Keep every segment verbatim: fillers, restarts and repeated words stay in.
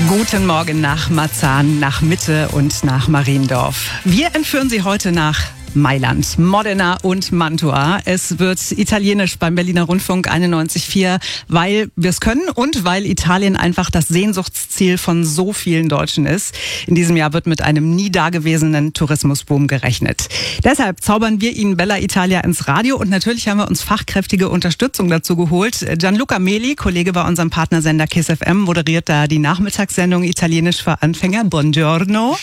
Guten Morgen nach Marzahn, nach Mitte und nach Mariendorf. Wir entführen Sie heute nach Mailand, Modena und Mantua. Es wird italienisch beim Berliner Rundfunk einundneunzig Komma vier, weil wir es können und weil Italien einfach das Sehnsuchtsziel von so vielen Deutschen ist. In diesem Jahr wird mit einem nie dagewesenen Tourismusboom gerechnet. Deshalb zaubern wir Ihnen Bella Italia ins Radio und natürlich haben wir uns fachkräftige Unterstützung dazu geholt. Gianluca Meli, Kollege bei unserem Partnersender Kiss F M, moderiert da die Nachmittagssendung Italienisch für Anfänger. Buongiorno.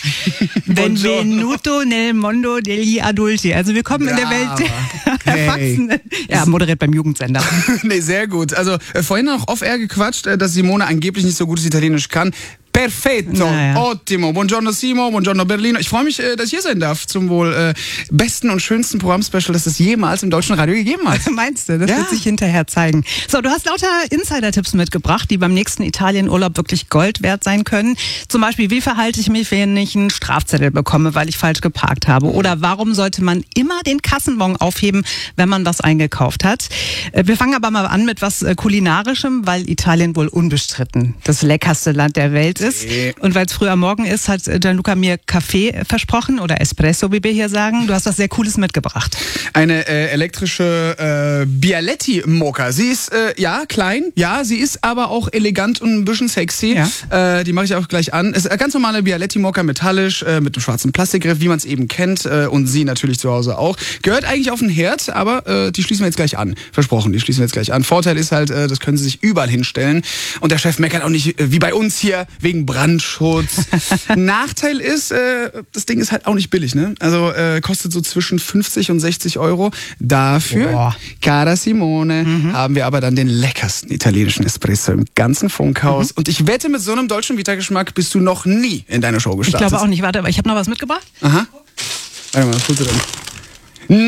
Benvenuto nel mondo degli adulti. Also willkommen in der Welt der hey. Erwachsenen. Ja, moderiert beim Jugendsender. Nee, sehr gut. Also äh, vorhin noch off-air gequatscht, äh, dass Simone angeblich nicht so gutes Italienisch kann. Perfetto, naja. Ottimo, buongiorno Simo, buongiorno Berlino. Ich freue mich, äh, dass ich hier sein darf zum wohl äh, besten und schönsten Programmspecial, das es jemals im deutschen Radio gegeben hat. Meinst du? Das Ja. wird sich hinterher zeigen. So, du hast lauter Insider-Tipps mitgebracht, die beim nächsten Italienurlaub wirklich Gold wert sein können. Zum Beispiel, wie verhalte ich mich, wenn ich einen Strafzettel bekomme, weil ich falsch geparkt habe? Oder warum sollte man immer den Kassenbon aufheben, wenn man was eingekauft hat? Äh, Wir fangen aber mal an mit was äh, Kulinarischem, weil Italien wohl unbestritten das leckerste Land der Welt ist. Nee. Und weil es früher Morgen ist, hat Gianluca mir Kaffee versprochen oder Espresso, wie wir hier sagen. Du hast was sehr Cooles mitgebracht. Eine äh, elektrische äh, Bialetti-Moka. Sie ist, äh, ja, klein, ja, sie ist aber auch elegant und ein bisschen sexy. Ja. Äh, die mache ich auch gleich an. Ist eine ganz normale Bialetti-Moka, metallisch, äh, mit einem schwarzen Plastikgriff, wie man es eben kennt. Äh, und sie natürlich zu Hause auch. Gehört eigentlich auf den Herd, aber äh, die schließen wir jetzt gleich an. Versprochen, die schließen wir jetzt gleich an. Vorteil ist halt, äh, das können Sie sich überall hinstellen. Und der Chef meckert auch nicht, äh, wie bei uns hier, wegen Brandschutz. Nachteil ist, äh, das Ding ist halt auch nicht billig, ne? Also äh, kostet so zwischen fünfzig und sechzig Euro. Dafür, Boah. cara Simone, mhm. haben wir aber dann den leckersten italienischen Espresso im ganzen Funkhaus. Mhm. Und ich wette, mit so einem deutschen Vita-Geschmack bist du noch nie in deiner Show Ich gestartet. glaube auch nicht. Warte, aber ich habe noch was mitgebracht. Aha. Warte mal, was tust du denn? Nein,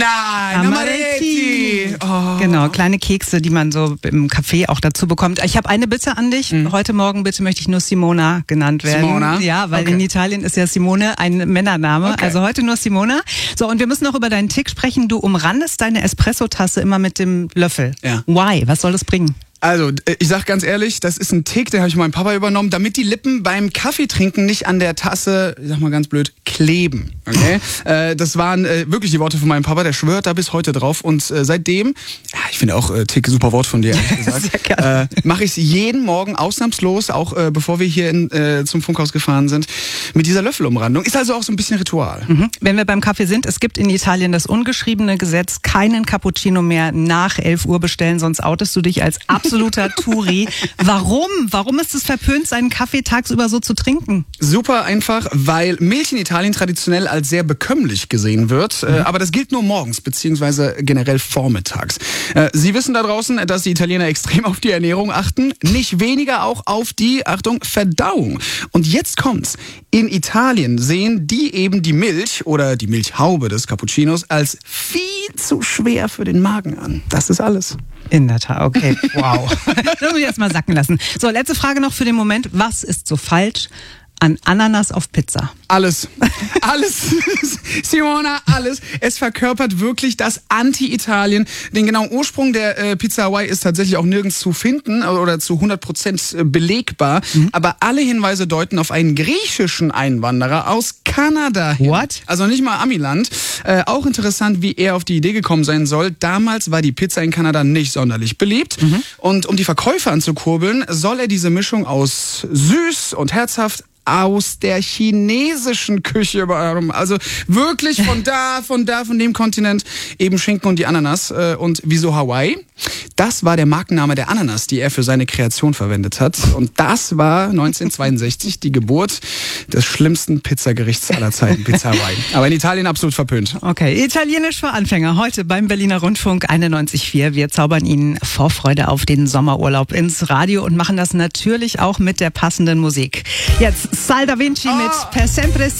Amaretti. Amaretti. Oh. Genau, kleine Kekse, die man so im Café auch dazu bekommt. Ich habe eine Bitte an dich. Mhm. Heute Morgen bitte möchte ich nur Simona genannt werden. Simona? Ja, weil Okay. in Italien ist ja Simone ein Männername. Okay. Also heute nur Simona. So, und wir müssen noch über deinen Tick sprechen. Du umrandest deine Espressotasse immer mit dem Löffel. Ja. Why? Was soll das bringen? Also, ich sag ganz ehrlich, das ist ein Tick, den habe ich von meinem Papa übernommen, damit die Lippen beim Kaffeetrinken nicht an der Tasse, ich sag mal ganz blöd, kleben. Okay? äh, das waren äh, wirklich die Worte von meinem Papa, der schwört da bis heute drauf. Und äh, seitdem, ja, ich finde auch äh, Tick, super Wort von dir, ehrlich gesagt, Sehr gerne. äh, mache ich es jeden Morgen ausnahmslos, auch äh, bevor wir hier in, äh, zum Funkhaus gefahren sind, mit dieser Löffelumrandung. Ist also auch so ein bisschen Ritual. Mhm. Wenn wir beim Kaffee sind, es gibt in Italien das ungeschriebene Gesetz, keinen Cappuccino mehr nach elf Uhr bestellen, sonst outest du dich als absoluter Touri. Warum? Warum ist es verpönt, seinen Kaffee tagsüber so zu trinken? Super einfach, weil Milch in Italien traditionell als sehr bekömmlich gesehen wird. Mhm. Äh, aber das gilt nur morgens, beziehungsweise generell vormittags. Äh, Sie wissen da draußen, dass die Italiener extrem auf die Ernährung achten. Nicht weniger auch auf die, Achtung, Verdauung. Und jetzt kommt's. In Italien sehen die eben die Milch oder die Milchhaube des Cappuccinos als viel zu schwer für den Magen an. Das ist alles. In der Tat, okay. Wow. Das muss ich jetzt mal sacken lassen. So, letzte Frage noch für den Moment. Was ist so falsch an Ananas auf Pizza? Alles. Alles. Simona, alles. Es verkörpert wirklich das Anti-Italien. Den genauen Ursprung der äh, Pizza Hawaii ist tatsächlich auch nirgends zu finden oder zu hundert Prozent belegbar. Mhm. Aber alle Hinweise deuten auf einen griechischen Einwanderer aus Kanada hin. What? Also nicht mal Amiland. Äh, auch interessant, wie er auf die Idee gekommen sein soll. Damals war die Pizza in Kanada nicht sonderlich beliebt. Mhm. Und um die Verkäufer anzukurbeln, soll er diese Mischung aus süß und herzhaft aus der chinesischen Küche übernommen. Also wirklich von da, von da, von dem Kontinent eben Schinken und die Ananas. Und wieso Hawaii? Das war der Markenname der Ananas, die er für seine Kreation verwendet hat. Und das war neunzehnhundertzweiundsechzig die Geburt des schlimmsten Pizzagerichts aller Zeiten, Pizza Hawaii. Aber in Italien absolut verpönt. Okay, Italienisch für Anfänger. Heute beim Berliner Rundfunk einundneunzig Komma vier. Wir zaubern Ihnen Vorfreude auf den Sommerurlaub ins Radio und machen das natürlich auch mit der passenden Musik. Jetzt Sal Da Vinci mit Per Sempre